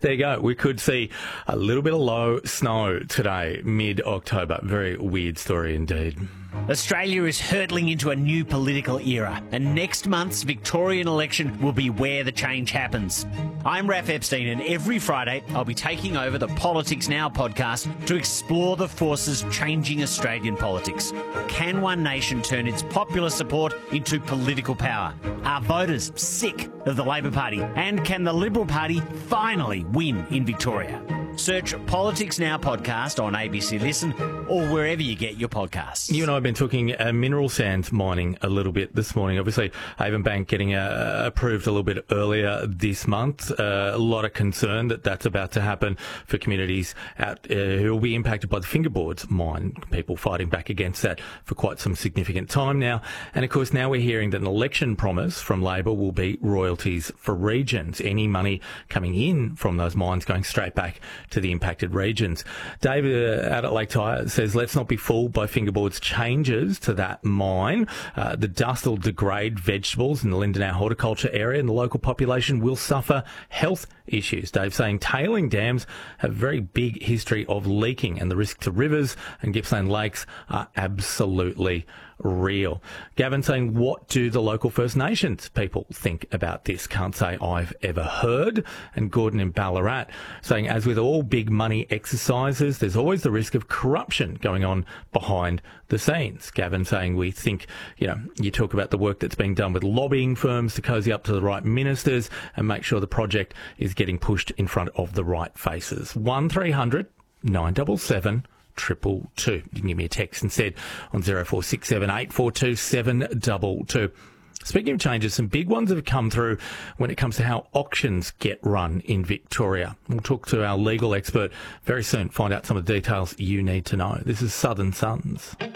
there you go. We could see a little bit of low snow today, mid-October. Very weird story indeed. Australia is hurtling into a new political era, and next month's Victorian election will be where the change happens. I'm Raph Epstein, and every Friday I'll be taking over the Politics Now podcast to explore the forces changing Australian politics. Can One Nation turn its popular support into political power? Are voters sick of the Labor Party? And can the Liberal Party finally win in Victoria? Search Politics Now podcast on ABC Listen or wherever you get your podcasts. You and I have been talking mineral sands mining a little bit this morning. Obviously, Avonbank getting approved a little bit earlier this month. A lot of concern that that's about to happen for communities out who will be impacted by the Fingerboards mine. People fighting back against that for quite some significant time now. And of course, now we're hearing that an election promise from Labor will be royalties for regions. Any money coming in from those mines going straight back to the impacted regions. David out at Lake Tyre says, let's not be fooled by Fingerboard's changes to that mine. The dust will degrade vegetables in the Lindenau horticulture area, and the local population will suffer health issues. Dave saying tailing dams have a very big history of leaking, and the risk to rivers and Gippsland lakes are absolutely real. Gavin saying, what do the local First Nations people think about this? Can't say I've ever heard. And Gordon in Ballarat saying, as with all big money exercises, there's always the risk of corruption going on behind the scenes. Gavin saying, we think, you talk about the work that's being done with lobbying firms to cozy up to the right ministers and make sure the project is getting pushed in front of the right faces. 1300 977 222. You can give me a text instead on 0467 842 722. Speaking of changes, some big ones have come through when it comes to how auctions get run in Victoria. We'll talk to our legal expert very soon, find out some of the details you need to know. This is Southern Suns.